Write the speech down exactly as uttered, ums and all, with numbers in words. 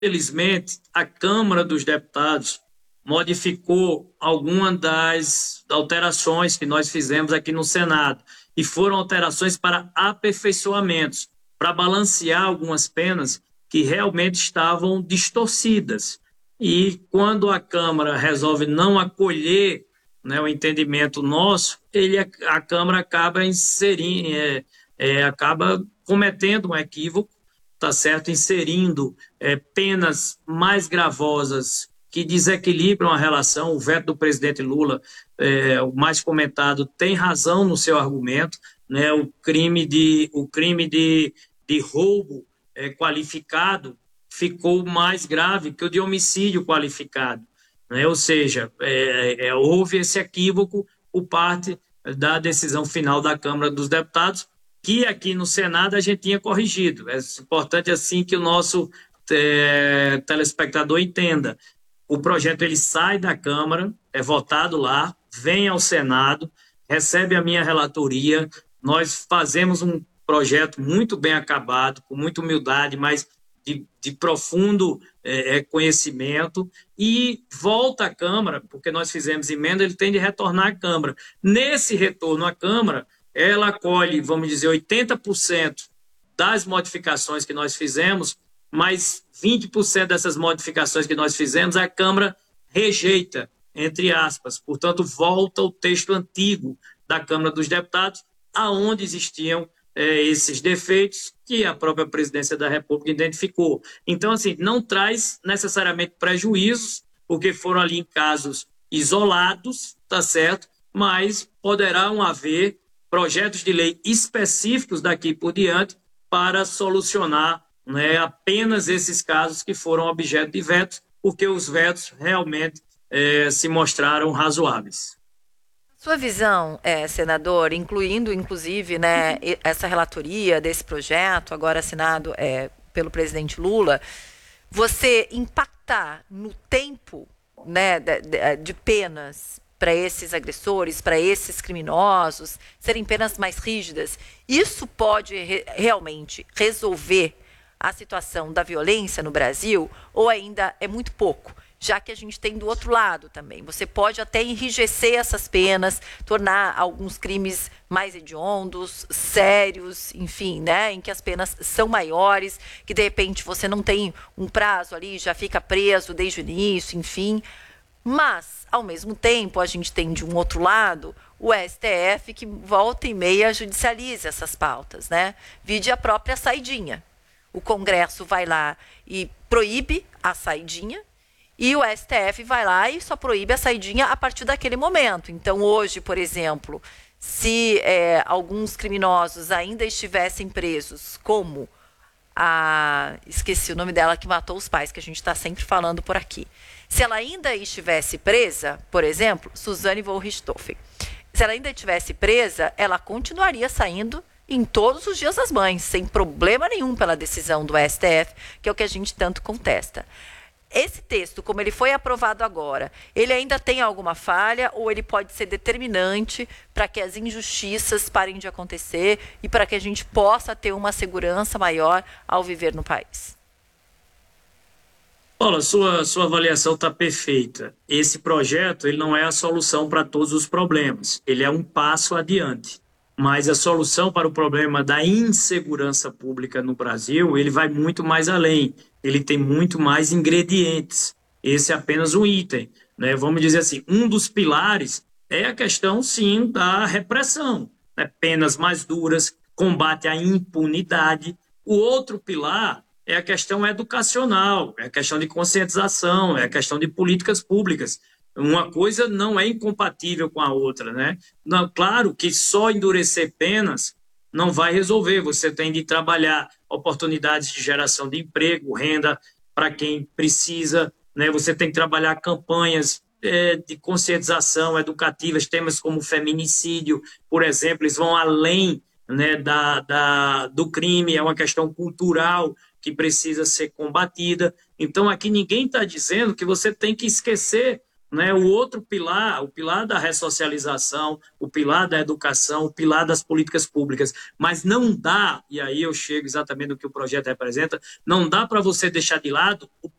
Infelizmente, a Câmara dos Deputados modificou algumas das alterações que nós fizemos aqui no Senado, e foram alterações para aperfeiçoamentos, para balancear algumas penas que realmente estavam distorcidas. E quando a Câmara resolve não acolher, né, o entendimento nosso, ele, a Câmara acaba inserindo, é, é, acaba cometendo um equívoco, tá certo? Inserindo é, penas mais gravosas que desequilibram a relação. O veto do presidente Lula, é, o mais comentado, tem razão no seu argumento, né? O crime de, o crime de, de roubo é, qualificado ficou mais grave que o de homicídio qualificado, né? Ou seja, é, é, houve esse equívoco por parte da decisão final da Câmara dos Deputados, que aqui no Senado a gente tinha corrigido. É importante assim que o nosso é, telespectador entenda. O projeto ele sai da Câmara, é votado lá, vem ao Senado, recebe a minha relatoria, nós fazemos um projeto muito bem acabado, com muita humildade, mas de, de profundo é, conhecimento, e volta à Câmara, porque nós fizemos emenda, ele tem de retornar à Câmara. Nesse retorno à Câmara, ela acolhe, vamos dizer, oitenta por cento das modificações que nós fizemos, mas vinte por cento dessas modificações que nós fizemos, a Câmara rejeita, entre aspas. Portanto, volta o texto antigo da Câmara dos Deputados, aonde existiam é, esses defeitos que a própria Presidência da República identificou. Então, assim, não traz necessariamente prejuízos, porque foram ali em casos isolados, tá certo? Mas poderão haver projetos de lei específicos daqui por diante para solucionar, né, apenas esses casos que foram objeto de vetos, porque os vetos realmente é, se mostraram razoáveis. Sua visão, é, senador, incluindo, inclusive, né, essa relatoria desse projeto, agora assinado é, pelo presidente Lula, você impactar no tempo, né, de, de penas para esses agressores, para esses criminosos, serem penas mais rígidas, isso pode re realmente resolver a situação da violência no Brasil, ou ainda é muito pouco? Já que a gente tem do outro lado também. Você pode até enrijecer essas penas, tornar alguns crimes mais hediondos, sérios, enfim, né, em que as penas são maiores, que de repente você não tem um prazo ali, já fica preso desde o início, enfim. Mas, ao mesmo tempo, a gente tem de um outro lado o S T F que volta e meia judicializa essas pautas, né? Vide a própria saidinha. O Congresso vai lá e proíbe a saidinha, e o S T F vai lá e só proíbe a saidinha a partir daquele momento. Então, hoje, por exemplo, se é, alguns criminosos ainda estivessem presos, como a... esqueci o nome dela que matou os pais, que a gente está sempre falando por aqui. Se ela ainda estivesse presa, por exemplo, Suzane von Richthofen, se ela ainda estivesse presa, ela continuaria saindo em todos os dias das mães, sem problema nenhum pela decisão do S T F, que é o que a gente tanto contesta. Esse texto, como ele foi aprovado agora, ele ainda tem alguma falha ou ele pode ser determinante para que as injustiças parem de acontecer e para que a gente possa ter uma segurança maior ao viver no país? Paula, sua, sua avaliação está perfeita. Esse projeto ele não é a solução para todos os problemas, ele é um passo adiante. Mas a solução para o problema da insegurança pública no Brasil, ele vai muito mais além, ele tem muito mais ingredientes. Esse é apenas um item, né? Vamos dizer assim, um dos pilares é a questão, sim, da repressão, né? Penas mais duras, combate à impunidade. O outro pilar é a questão educacional, é a questão de conscientização, é a questão de políticas públicas. Uma coisa não é incompatível com a outra, né? Não, claro que só endurecer penas não vai resolver. Você tem de trabalhar oportunidades de geração de emprego, renda para quem precisa, né? Você tem que trabalhar campanhas é, de conscientização educativas, temas como feminicídio, por exemplo, eles vão além, né, da, da, do crime, é uma questão cultural que precisa ser combatida. Então, aqui ninguém está dizendo que você tem que esquecer né, o outro pilar, o pilar da ressocialização, o pilar da educação, o pilar das políticas públicas. Mas não dá, e aí eu chego exatamente no que o projeto representa, não dá para você deixar de lado o